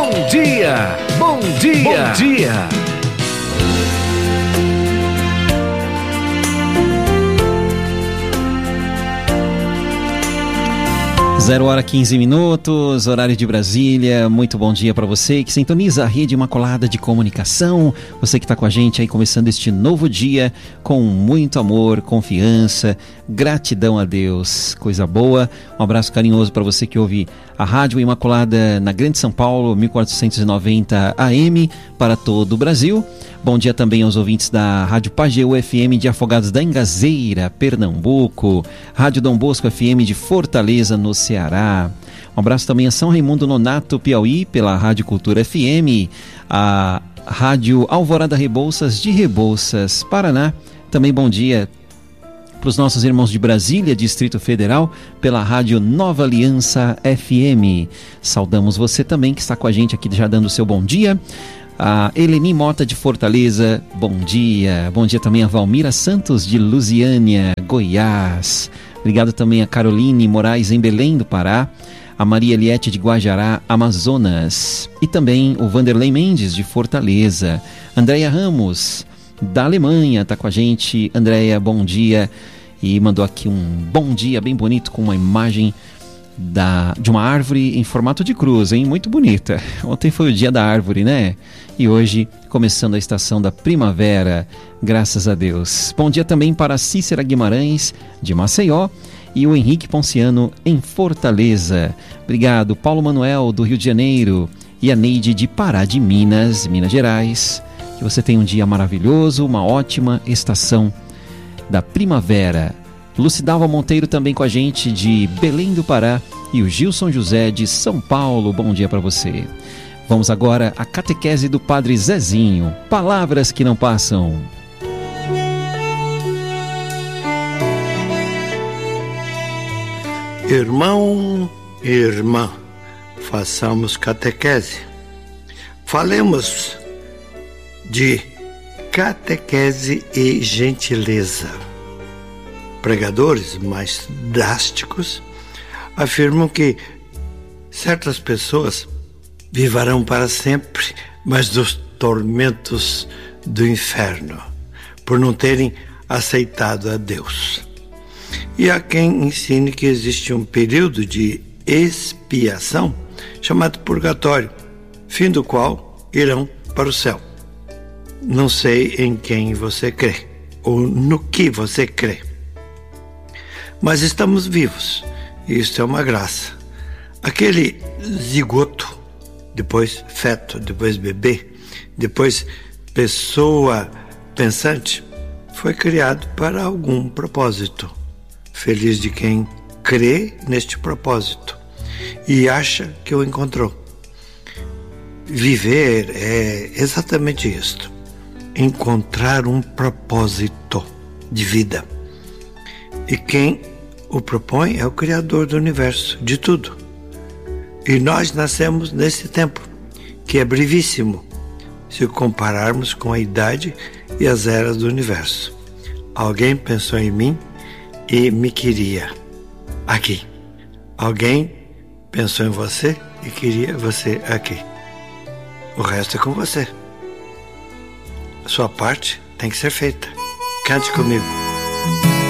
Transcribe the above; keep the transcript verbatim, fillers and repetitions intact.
Bom dia, bom dia, bom dia. Zero hora quinze minutos, horário de Brasília. Muito bom dia para você que sintoniza a Rede Imaculada de Comunicação. Você que está com a gente aí começando este novo dia com muito amor, confiança, gratidão a Deus. Coisa boa. Um abraço carinhoso para você que ouve a Rádio Imaculada na Grande São Paulo, mil quatrocentos e noventa A M para todo o Brasil. Bom dia também aos ouvintes da Rádio Pageu F M de Afogados da Engazeira, Pernambuco, Rádio Dom Bosco F M de Fortaleza, no Ceará. Um abraço também a São Raimundo Nonato, Piauí, pela Rádio Cultura F M, a Rádio Alvorada Rebouças de Rebouças, Paraná. Também bom dia para os nossos irmãos de Brasília, Distrito Federal, pela Rádio Nova Aliança F M. Saudamos você também que está com a gente aqui já dando o seu bom dia. A Eleni Mota de Fortaleza, bom dia. Bom dia também a Valmira Santos de Lusiânia, Goiás. Obrigado também a Caroline Moraes em Belém do Pará, a Maria Eliette de Guajará, Amazonas. E também o Vanderlei Mendes de Fortaleza. Andréia Ramos da Alemanha está com a gente. Andréia, bom dia. E mandou aqui um bom dia bem bonito com uma imagem Da, de uma árvore em formato de cruz, hein? Muito bonita. Ontem foi o dia da árvore, né? E hoje, começando a estação da primavera, graças a Deus. Bom dia também para a Cícera Guimarães, de Maceió, e o Henrique Ponciano, em Fortaleza. Obrigado, Paulo Manuel, do Rio de Janeiro, e a Neide de Pará de Minas, Minas Gerais. Que você tenha um dia maravilhoso, uma ótima estação da primavera. Lucidalva Monteiro também com a gente de Belém do Pará e o Gilson José de São Paulo. Bom dia para você. Vamos agora à catequese do Padre Zezinho. Palavras que não passam. Irmão e irmã, façamos catequese. Falemos de catequese e gentileza. Pregadores mais drásticos afirmam que certas pessoas viverão para sempre, mas dos tormentos do inferno, por não terem aceitado a Deus. E há quem ensine que existe um período de expiação chamado purgatório, fim do qual irão para o céu. Não sei em quem você crê, ou no que você crê. Mas estamos vivos, e isso é uma graça. Aquele zigoto, depois feto, depois bebê, depois pessoa pensante, foi criado para algum propósito. Feliz de quem crê neste propósito e acha que o encontrou. Viver é exatamente isto: encontrar um propósito de vida. E quem o propõe é o Criador do universo, de tudo. E nós nascemos nesse tempo, que é brevíssimo, se compararmos com a idade e as eras do universo. Alguém pensou em mim e me queria aqui. Alguém pensou em você e queria você aqui. O resto é com você. A sua parte tem que ser feita. Cante comigo.